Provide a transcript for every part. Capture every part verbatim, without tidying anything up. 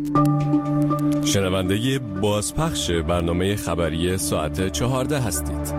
شنونده بازپخش برنامه خبری ساعت چهارده هستید.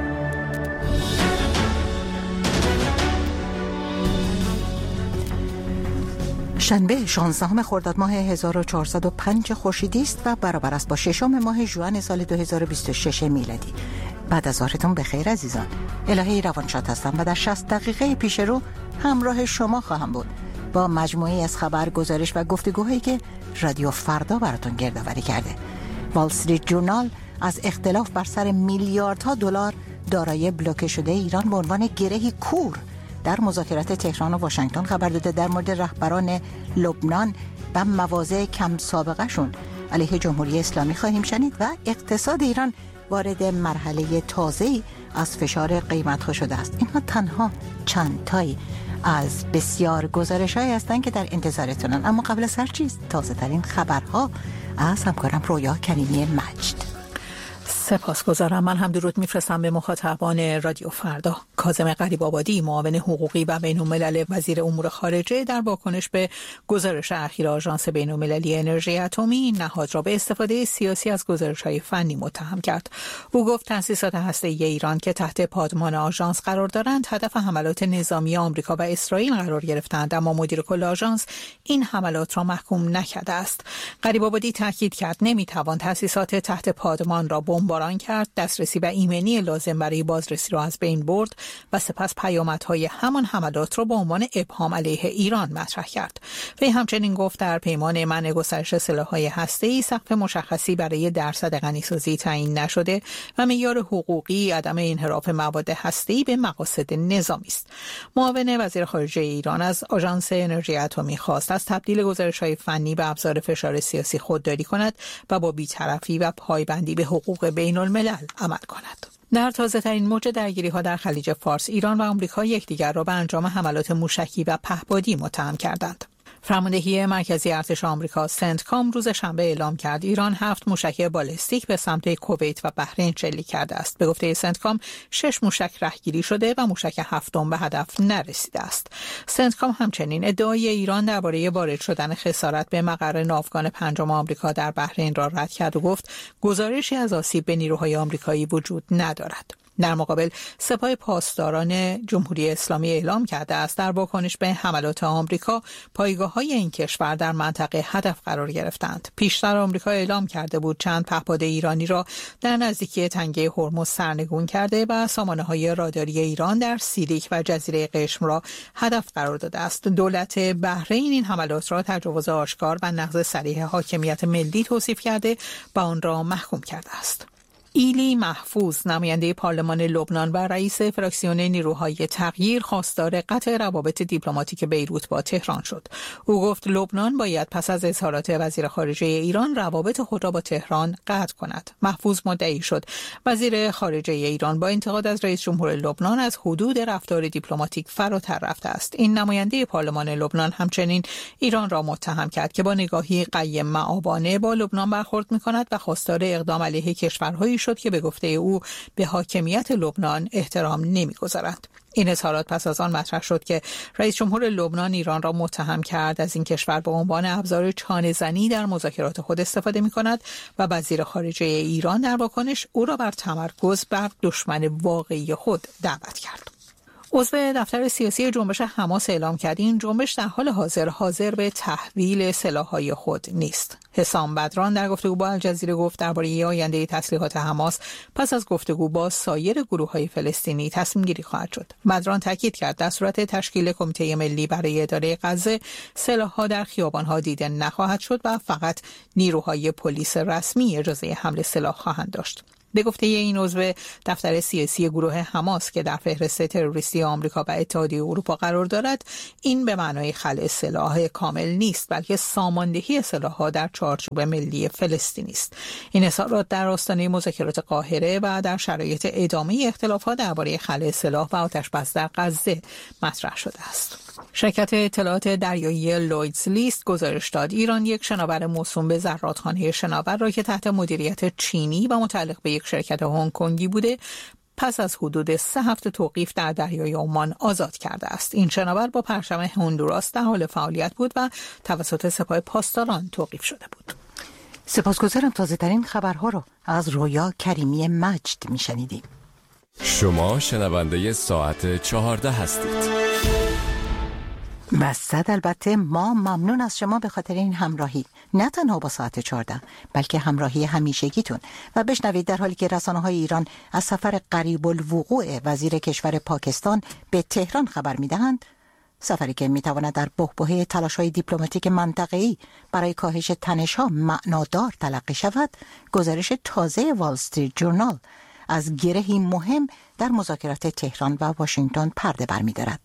شنبه شانزدهم خرداد ماه هزار و چهارصد و پنج خورشیدی است و برابر است با ششم ماه ژوئن سال دو هزار و بیست و شش میلادی. بعد از ظهرتون بخیر عزیزان. الهی روانشاد هستم و در شصت دقیقه پیش رو همراه شما خواهم بود با مجموعی از خبر، گزارش و گفتگوهایی که رادیو فردا براتون گردآوری کرده. وال استریت جورنال از اختلاف بر سر میلیاردها دلار دارایی بلوکه شده ایران به عنوان گرهی کور در مذاکرات تهران و واشنگتن خبر داده. در مورد رهبران لبنان و مواضع کم سابقه شون علیه جمهوری اسلامی خواهیم شنید و اقتصاد ایران وارد مرحله تازه‌ای از فشار قیمت‌ها شده است. اینها تنها چند تایی از بسیار گزارش‌هایی هستند که در انتظارتونن، اما قبل از هر چیز تازه ترین خبرها از همکارم رویا کریمی مجد. سپاسگزارم. من هم درود میفرستم به مخاطبان رادیو فردا. کاظم غریب‌آبادی، معاون حقوقی و بین‌المللی وزیر امور خارجه، در واکنش به گزارش اخیر آژانس بین‌المللی انرژی اتمی، نهاد را به استفاده سیاسی از گزارش‌های فنی متهم کرد. او گفت تأسیسات هسته‌ای ایران که تحت پادمان آژانس قرار دارند هدف حملات نظامی آمریکا و اسرائیل قرار گرفتند، اما مدیر کل آژانس این حملات را محکوم نکرده است. غریب‌آبادی تاکید کرد نمی‌توان تأسیسات تحت پادمان را بمباران کرد، دسترسی به ایمنی لازم برای بازرسی را از بین برد و سپس پیامدهای همان حملات را به عنوان ابهام علیه ایران مطرح کرد. وی همچنین گفت در پیمان منع گسترش سلاح‌های هسته‌ای سقف مشخصی برای درصد غنیسازی تعیین نشده و معیار حقوقی عدم انحراف مواد هسته‌ای به مقاصد نظامی است. معاون وزیر خارجه ایران از آژانس انرژی اتمی خواست از تبدیل گزارش‌های فنی به ابزار فشار سیاسی خودداری کند و با بی‌طرفی و پایبندی به حقوق بین الملل عمل کند. در تازه ترین موج درگیری ها در خلیج فارس، ایران و آمریکا یکدیگر را به انجام حملات موشکی و پهپادی متهم کردند. فرماندهی مرکزی ارتش آمریکا سنتکام روز شنبه اعلام کرد ایران هفت موشک بالستیک به سمت کویت و بحرین شلیک کرده است. به گفته سنتکام شش موشک رهگیری شده و موشک هفتم به هدف نرسیده است. سنتکام همچنین ادعای ایران درباره وارد شدن خسارت به مقر ناوگان پنجم آمریکا در بحرین را رد کرد و گفت گزارشی از آسیب به نیروهای آمریکایی وجود ندارد. در مقابل سپاه پاسداران جمهوری اسلامی اعلام کرده است در واکنش به حملات آمریکا پایگاه‌های این کشور در منطقه هدف قرار گرفتند. پیشتر آمریکا اعلام کرده بود چند پهپاد ایرانی را در نزدیکی تنگه هرمز سرنگون کرده و سامانه‌های راداری ایران در سیریک و جزیره قشم را هدف قرار داده است. دولت بحرین این حملات را تجاوز آشکار و نقض صریح حاکمیت ملی توصیف کرده و آن را محکوم کرده است. ایلی محفوظ، نماینده پارلمان لبنان و رئیس فراکسیون نیروهای تغییر، خواستار قطع روابط دیپلماتیک بیروت با تهران شد. او گفت لبنان باید پس از اظهارات وزیر خارجه ایران روابط خود را با تهران قطع کند. محفوظ مدعی شد وزیر خارجه ایران با انتقاد از رئیس جمهور لبنان از حدود رفتار دیپلماتیک فراتر رفته است. این نماینده پارلمان لبنان همچنین ایران را متهم کرد که با نگاهی قیم مآبانه با لبنان برخورد می‌کند و خواستار اقدام علیه کشورهای شد که به گفته او به حاکمیت لبنان احترام نمی‌گذارند. این اظهارات پس از آن مطرح شد که رئیس جمهور لبنان ایران را متهم کرد از این کشور به عنوان ابزار چانه‌زنی در مذاکرات خود استفاده می‌کند و وزیر خارجه ایران در واکنش او را بر تمرکز بر دشمن واقعی خود دعوت کرد. عضو دفتر سیاسی جنبش حماس اعلام کرد این جنبش در حال حاضر حاضر به تحویل سلاح‌های خود نیست. حسام بدران در گفتگو با الجزیره گفت درباره آینده تسلیحات حماس پس از گفتگو با سایر گروه‌های فلسطینی تصمیم گیری خواهد شد. بدران تاکید کرد در صورت تشکیل کمیته ملی برای اداره غزه سلاح‌ها در خیابان‌ها دیده نخواهد شد و فقط نیروهای پلیس رسمی اجازه حمل سلاح خواهند داشت. به گفته این عضو دفتر سیاسی گروه حماس که در فهرست تروریستی آمریکا و اتحادیه اروپا قرار دارد، این به معنای خلع سلاح کامل نیست بلکه ساماندهی سلاح‌ها در چارچوب ملی فلسطینی است. این اظهارات در آستانه مذاکرات قاهره و در شرایط ادامه اختلافات درباره خلع سلاح و آتش‌بس در غزه مطرح شده است. شرکت اطلاعات دریایی لویدز لیست گزارش داد ایران یک شناور موسوم به زرادخانه شناور را که تحت مدیریت چینی و متعلق به یک شرکت هنگ کنگی بوده پس از حدود سه هفته توقیف در دریای عمان آزاد کرده است. این شناور با پرچم هندوراس در حال فعالیت بود و توسط سپاه پاسداران توقیف شده بود. سپاسگزارم. تازه ترین خبرها رو از رویا کریمی مجد میشنیدیم. شما شنونده ساعت چهارده هستید. بسد البته ما ممنون از شما به خاطر این همراهی، نه تنها با ساعت چهارده بلکه همراهی همیشگیتون. و بشنوید در حالی که رسانه‌های ایران از سفر قریب الوقوع وزیر کشور پاکستان به تهران خبر می‌دهند، سفری که می‌تواند در بحبوحه تلاش‌های دیپلماتیک منطقه‌ای برای کاهش تنش‌ها معنادار تلقی شود، گزارش تازه وال استریت جورنال از گرهی مهم در مذاکرات تهران و واشنگتن پرده برمی‌دارد.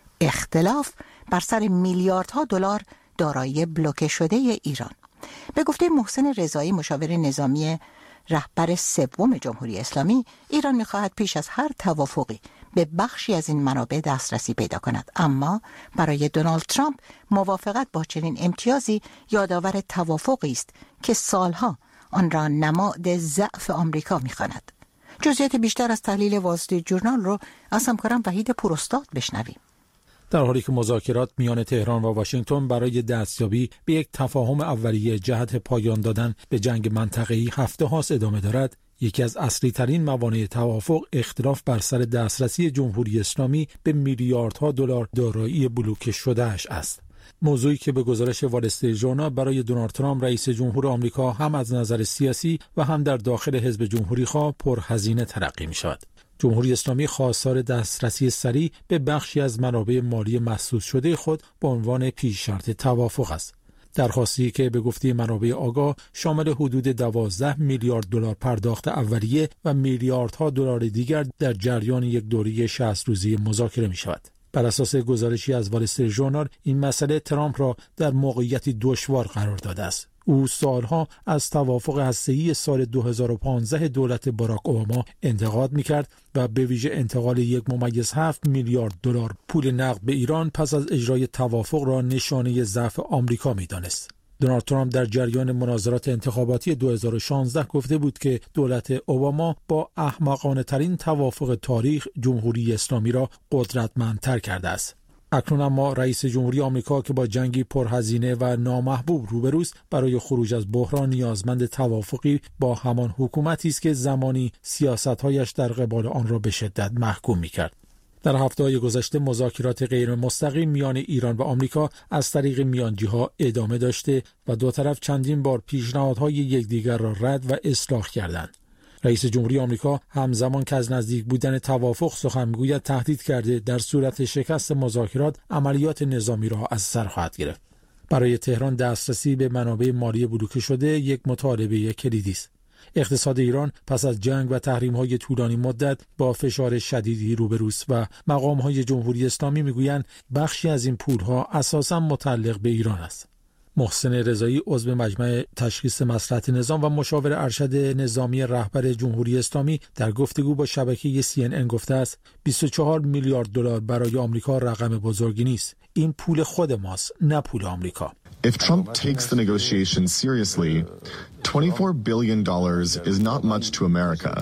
اختلاف بر سر میلیاردها دلار دارایی بلوکه شده ایران. به گفته محسن رضایی، مشاور نظامی رهبر سوم جمهوری اسلامی، ایران می‌خواهد پیش از هر توافقی به بخشی از این منابع دسترسی پیدا کند، اما برای دونالد ترامپ موافقت با چنین امتیازی یادآور توافقی است که سالها آن را نماد ضعف آمریکا می‌خواند. جزئیات بیشتر از تحلیل وال استریت جورنال رو از همکارم وحید پوراستاد بشنویم. در حالی که مذاکرات میان تهران و واشنگتن برای دستیابی به یک تفاهم اولیه جهت پایان دادن به جنگ منطقه‌ای هفته هاست ادامه دارد، یکی از اصلی ترین موانع توافق اختلاف بر سر دسترسی جمهوری اسلامی به میلیاردها دلار دارایی بلوکه شده‌اش است. موضوعی که به گزارش وال استریت جورنال برای دونالد ترامپ رئیس جمهور آمریکا هم از نظر سیاسی و هم در داخل حزب جمهوری‌خواه پرهزینه تلقی می‌شود. جمهوری اسلامی خواستار دسترسی سریع به بخشی از منابع مالی محسوس شده خود به عنوان پیش شرط توافق است. درخواستی که به گفته منابع آگاه شامل حدود دوازده میلیارد دلار پرداخت اولیه و میلیاردها دلار دیگر در جریان یک دوره شصت روزه مذاکره می شود. بر اساس گزارشی از وال استریت جورنال، این مسئله ترامپ را در موقعیتی دشوار قرار داده است. او سالها از توافق هسته‌ای سال دو هزار و پانزده دولت باراک اوباما انتقاد می‌کرد و به ویژه انتقال یک ممیز هفت میلیارد دلار پول نقد به ایران پس از اجرای توافق را نشانه ضعف آمریکا می‌دانست. دونالد ترامپ در جریان مناظرات انتخاباتی دو هزار و شانزده گفته بود که دولت اوباما با احمقانه ترین توافق تاریخ جمهوری اسلامی را قدرتمندتر کرده است. اکنون اما رئیس جمهوری آمریکا که با جنگی پرهزینه و نامحبوب روبروست، برای خروج از بحران نیازمند توافقی با همان حکومتی است که زمانی سیاست‌هایش در قبال آن را به شدت محکوم می‌کرد. در هفته‌های گذشته مذاکرات غیر مستقیم میان ایران و آمریکا از طریق میانجی‌ها ادامه داشته و دو طرف چندین بار پیشنهادهای یکدیگر را رد و اصلاح کردند. رئیس جمهوری آمریکا همزمان که از نزدیک بودن توافق سخن می‌گوید، تهدید کرده در صورت شکست مذاکرات عملیات نظامی را از سر خواهد گرفت. برای تهران دسترسی به منابع مالی بلوکه شده یک مطالبه کلیدی است. اقتصاد ایران پس از جنگ و تحریم‌های طولانی مدت با فشار شدیدی روبروست و مقام‌های جمهوری اسلامی می‌گویند بخشی از این پول‌ها اساساً متعلق به ایران است. محسن رضایی، عضو مجمع تشخیص مصلحت نظام و مشاور ارشد نظامی رهبر جمهوری اسلامی، در گفتگو با شبکه سی ان ان گفته است بیست و چهار میلیارد دلار برای آمریکا رقم بزرگی نیست. این پول خود ماست، نه پول آمریکا. If Trump takes the negotiations seriously, twenty-four billion dollars is not much to America.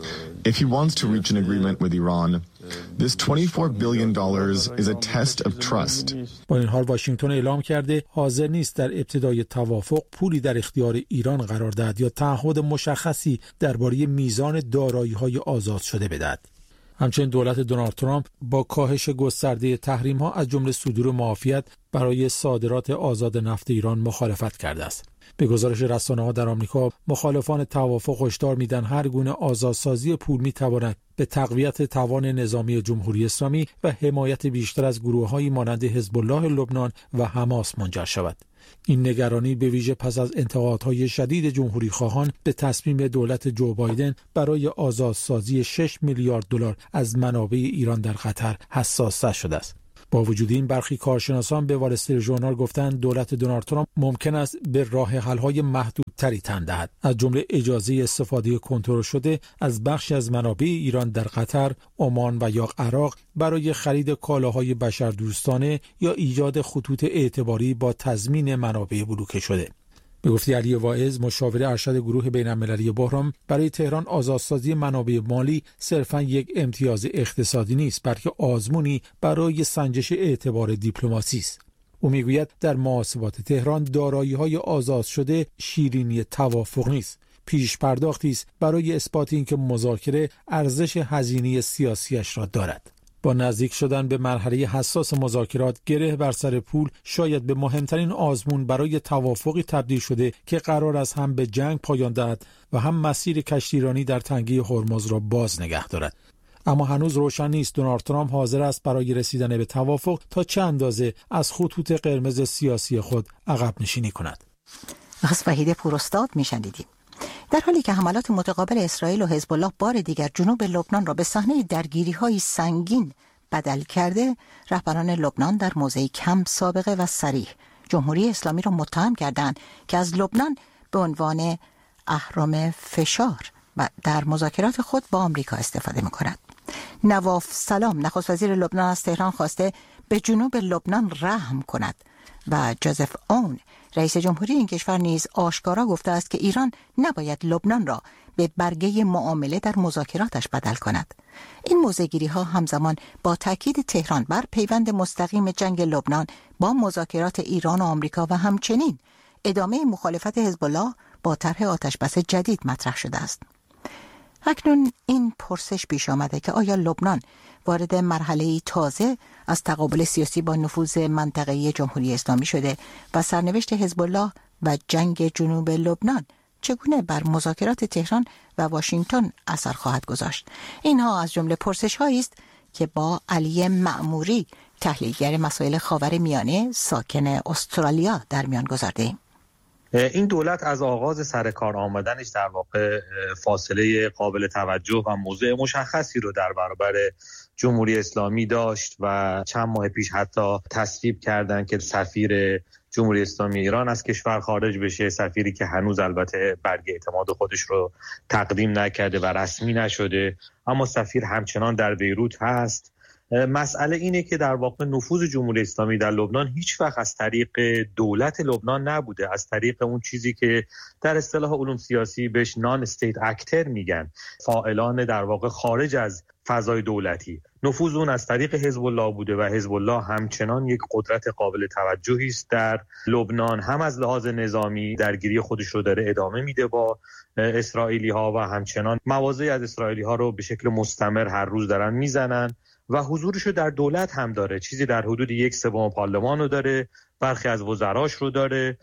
If he wants to reach an agreement with Iran, this twenty-four billion dollars is a test of trust. با این حال واشنگتن اعلام کرده حاضر نیست در ابتدای توافق پولی در اختیار ایران قرار دهد یا تعهد مشخصی درباره میزان دارایی‌های آزاد شده بدهد. همچنین دولت دونالد ترامپ با کاهش گسترده تحریم‌ها از جمله صدور معافیت برای صادرات آزاد نفت ایران مخالفت کرده است. به گزارش رسانه‌ها در آمریکا، مخالفان توافق هشدار می‌دهند هر گونه آزادسازی پول می‌تواند به تقویت توان نظامی جمهوری اسلامی و حمایت بیشتر از گروه‌هایی مانند حزب الله لبنان و حماس منجر شود. این نگرانی به ویژه پس از انتقادهای شدید جمهوری خواهان به تصمیم دولت جو بایدن برای آزادسازی شش میلیارد دلار از منابع ایران در قطر حساس‌تر شده است. با وجود این، برخی کارشناسان به وال استریت جورنال گفتند دولت دونالد ترامپ ممکن است به راه حل‌های محدودتری تن دهد، از جمله اجازه استفاده کنترل شده از بخشی از منابع ایران در قطر، عمان و یا عراق برای خرید کالاهای بشردوستانه یا ایجاد خطوط اعتباری با تضمین منابع بلوکه شده. به به گفته علی واعظ، مشاور ارشد گروه بین‌المللی بحران، برای تهران آزادسازی منابع مالی صرفاً یک امتیاز اقتصادی نیست، بلکه آزمونی برای سنجش اعتبار دیپلماسی است. او میگوید در محاسبات تهران دارایی‌های آزاد شده شیرینی توافق نیست، پیش پرداختی است برای اثبات اینکه مذاکره ارزش هزینه سیاسیش را دارد. با نزدیک شدن به مرحله حساس مذاکرات، گره بر سر پول شاید به مهمترین آزمون برای توافقی تبدیل شده که قرار است هم به جنگ پایان دهد و هم مسیر کشتیرانی در تنگه هرمز را باز نگه دارد. اما هنوز روشن نیست دونالد ترامپ حاضر است برای رسیدن به توافق تا چه اندازه از خطوط قرمز سیاسی خود عقب نشینی کند. از وحید پوراستاد میشنیدیم. در حالی که حملات متقابل اسرائیل و حزب الله بار دیگر جنوب لبنان را به صحنه درگیری‌های سنگین بدل کرده، رهبران لبنان در موضعی کم سابقه و صریح جمهوری اسلامی را متهم کردند که از لبنان به عنوان اهرم فشار و در مذاکرات خود با آمریکا استفاده می‌کند. نواف سلام نخست وزیر لبنان از تهران خواسته به جنوب لبنان رحم کند و جوزف اون رئیس جمهوری این کشور نیز آشکارا گفته است که ایران نباید لبنان را به برگه معامله در مذاکراتش بدل کند. این موضع‌گیری ها همزمان با تاکید تهران بر پیوند مستقیم جنگ لبنان با مذاکرات ایران و آمریکا و همچنین ادامه مخالفت حزب الله با طرح آتشبس جدید مطرح شده است. اکنون این پرسش پیش آمده که آیا لبنان وارد مرحله‌ای تازه از تقابل سیاسی با نفوذ منطقه‌ای جمهوری اسلامی شده و سرنوشت حزب الله و جنگ جنوب لبنان چگونه بر مذاکرات تهران و واشنگتن اثر خواهد گذاشت؟ اینها از جمله پرسش‌هایی است که با علی معموری، تحلیلگر مسائل خاورمیانه ساکن استرالیا، در میان گذارده‌ایم. این دولت از آغاز سر کار آمدنش در واقع فاصله قابل توجه و موضع مشخصی رو در برابر جمهوری اسلامی داشت و چند ماه پیش حتی تصویب کردن که سفیر جمهوری اسلامی ایران از کشور خارج بشه، سفیری که هنوز البته برگ اعتماد خودش رو تقدیم نکرده و رسمی نشده، اما سفیر همچنان در بیروت هست. مسئله اینه که در واقع نفوذ جمهوری اسلامی در لبنان هیچ وقت از طریق دولت لبنان نبوده، از طریق اون چیزی که در اصطلاح علوم سیاسی بهش نان استیت اکتر میگن، فاعلان در واقع خارج از فضای دولتی. نفوذ اون از طریق حزب الله بوده و حزب الله همچنان یک قدرت قابل توجهی است در لبنان، هم از لحاظ نظامی درگیری خودش رو داره ادامه میده با اسرائیلی ها و همچنان مواضعی از اسرائیلی ها رو به شکل مستمر هر روز دارن میزنن و حضورش رو در دولت هم داره، چیزی در حدود یک سوم پارلمان رو داره، برخی از وزراش رو داره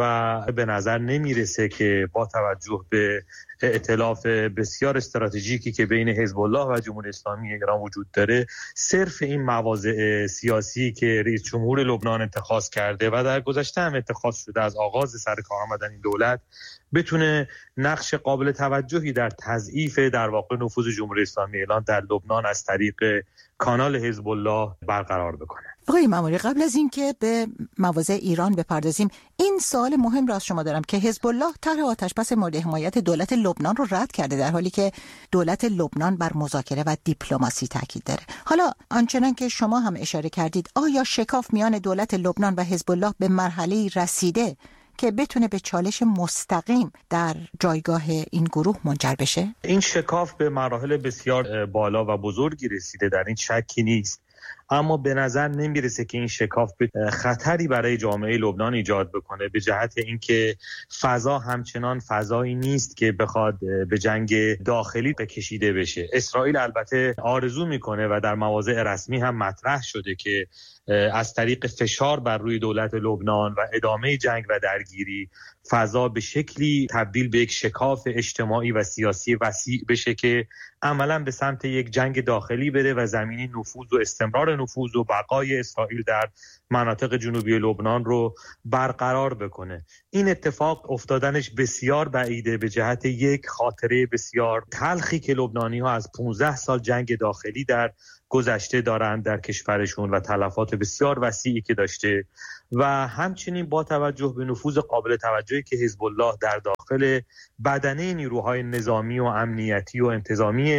و به نظر نمیرسه که با توجه به ائتلاف بسیار استراتژیکی که بین حزب الله و جمهوری اسلامی ایران وجود داره، صرف این مواضع سیاسی که رئیس جمهور لبنان اتخاذ کرده و در گذشته هم اتخاذ شده از آغاز سر کار آمدن این دولت بتونه نقش قابل توجهی در تضعیف در واقع نفوذ جمهوری اسلامی ایران در لبنان از طریق کانال حزب الله برقرار بکنه. آقای معموری، قبل از اینکه به مواضع ایران بپردازیم، این سوال مهم را از شما دارم که حزب الله طرح آتشبس مورد حمایت دولت لبنان رو رد کرده، در حالی که دولت لبنان بر مذاکره و دیپلماسی تاکید داره. حالا آنچنان که شما هم اشاره کردید، آیا شکاف میان دولت لبنان و حزب الله به مرحله‌ای رسیده که بتونه به چالش مستقیم در جایگاه این گروه منجر بشه؟ این شکاف به مراحل بسیار بالا و بزرگی رسیده، در این شکی نیست، اما به نظر نمیرسه که این شکاف خطری برای جامعه لبنان ایجاد بکنه، به جهت اینکه فضا همچنان فضایی نیست که بخواد به جنگ داخلی بکشیده بشه. اسرائیل البته آرزو میکنه و در مواضع رسمی هم مطرح شده که از طریق فشار بر روی دولت لبنان و ادامه جنگ و درگیری فضا به شکلی تبدیل به یک شکاف اجتماعی و سیاسی وسیع بشه که عملاً به سمت یک جنگ داخلی بره و زمینه نفوذ و استمرار نفوذ و بقای اسرائیل در مناطق جنوبی لبنان رو برقرار بکنه. این اتفاق افتادنش بسیار بعیده، به جهت یک خاطره بسیار تلخی که لبنانی‌ها از پانزده سال جنگ داخلی در گذشته دارند در کشورشون و تلفات بسیار وسیعی که داشته، و همچنین با توجه به نفوذ قابل توجهی که حزب الله در داخل بدنه نیروهای نظامی و امنیتی و انتظامی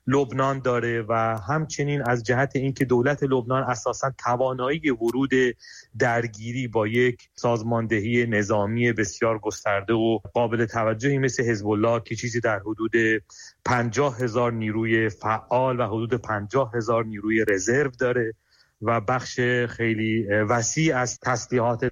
لبنان داره و همچنین از جهت اینکه دولت لبنان اساساً توانایی ورود درگیری با یک سازماندهی نظامی بسیار گسترده و قابل توجهی مثل حزب الله که چیزی در حدود پنجاه هزار نیروی فعال و حدود پنجاه هزار نیروی رزرو داره و بخش خیلی وسیع از تسلیحات